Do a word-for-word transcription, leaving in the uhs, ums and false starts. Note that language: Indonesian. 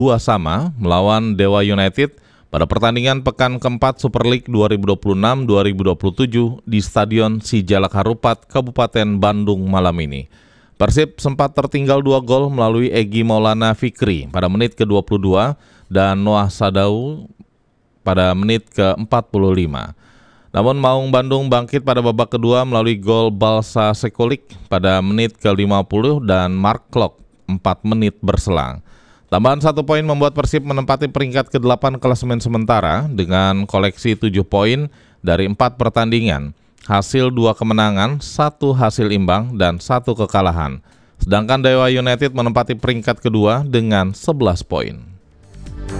dua sama melawan Dewa United pada pertandingan pekan keempat Super League dua ribu dua puluh enam dua ribu dua puluh tujuh di Stadion Sijalak Harupat, Kabupaten Bandung malam ini. Persib sempat tertinggal dua gol melalui Egy Maulana Fikri pada menit ke dua puluh dua dan Noah Sadau pada menit ke empat puluh lima. Namun Maung Bandung bangkit pada babak kedua melalui gol Balsa Sekolik pada menit ke lima puluh dan Mark Klok empat menit berselang. Tambahan satu poin membuat Persib menempati peringkat kedelapan klasemen sementara dengan koleksi tujuh poin dari empat pertandingan, hasil dua kemenangan, satu hasil imbang, dan satu kekalahan. Sedangkan Dewa United menempati peringkat kedua dengan sebelas poin.